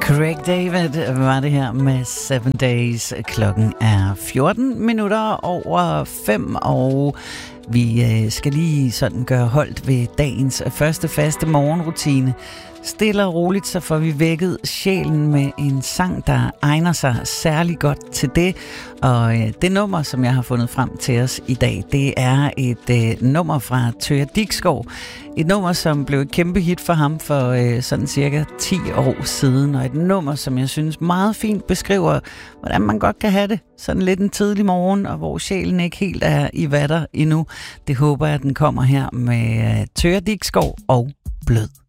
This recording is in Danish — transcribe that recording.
Craig David var det her med 7 Days. Klokken er 14 minutter over 5, og vi skal lige sådan gøre holdt ved dagens første faste morgenrutine. Stille og roligt, så får vi vækket sjælen med en sang, der egner sig særlig godt til det. Og det nummer, som jeg har fundet frem til os i dag, det er et nummer fra Thøger Diksgaard. Et nummer, som blev et kæmpe hit for ham for sådan cirka 10 år siden. Og et nummer, som jeg synes meget fint beskriver, hvordan man godt kan have det sådan lidt en tidlig morgen, og hvor sjælen ikke helt er i vatter endnu. Det håber jeg, at den kommer her med Thøger Diksgaard og Blød.